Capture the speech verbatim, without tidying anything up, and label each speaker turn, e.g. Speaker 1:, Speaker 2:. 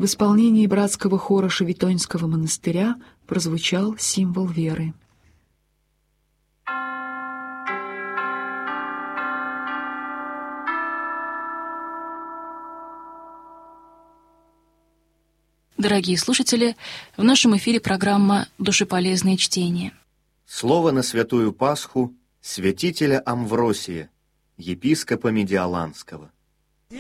Speaker 1: В исполнении братского хора Шевитоньского монастыря прозвучал символ веры.
Speaker 2: Дорогие слушатели, в нашем эфире программа «Душеполезное чтение».
Speaker 3: Слово на Святую Пасху святителя Амвросия, епископа Медиаланского.